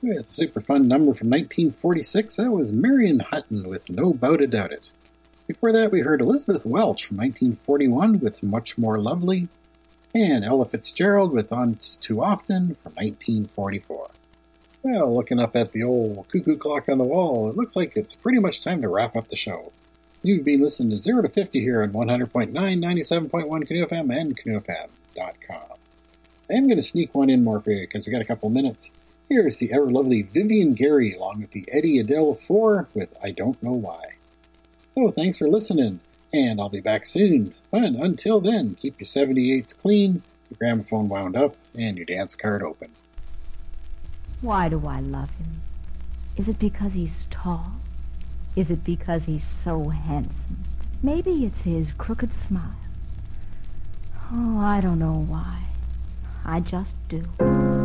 With a super fun number from 1946, that was Marion Hutton with No Bout a Doubt It. Before that, we heard Elizabeth Welch from 1941 with Much More Lovely, and Ella Fitzgerald with Once Too Often from 1944. Well, looking up at the old cuckoo clock on the wall, it looks like it's pretty much time to wrap up the show. You've been listening to 0 to 50 here on 100.9, 97.1 Canoe FM and canoefm.com. I am going to sneak one in more for you because we got a couple minutes. Here's the ever-lovely Vivian Gary along with the Eddie Adele 4 with I Don't Know Why. So thanks for listening, and I'll be back soon. But until then, keep your 78s clean, your gramophone wound up, and your dance card open. Why do I love him? Is it because he's tall? Is it because he's so handsome? Maybe it's his crooked smile. Oh, I don't know why. I just do.